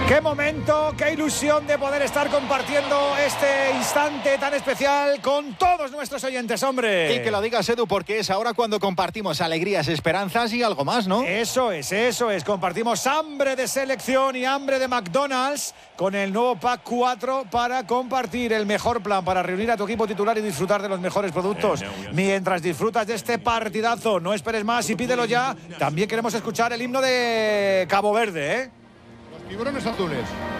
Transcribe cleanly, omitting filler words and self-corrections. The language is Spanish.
Qué momento, qué ilusión de poder estar compartiendo este instante tan especial con todos nuestros oyentes, hombre. Y que lo digas, Edu, porque es ahora cuando compartimos alegrías, esperanzas y algo más, ¿no? Eso es. Compartimos hambre de selección y hambre de McDonald's con el nuevo Pack 4 para compartir el mejor plan para reunir a tu equipo titular y disfrutar de los mejores productos. Mientras disfrutas de este partidazo, no esperes más y pídelo ya. También queremos escuchar el himno de Cabo Verde, ¿eh? Tiburones azules.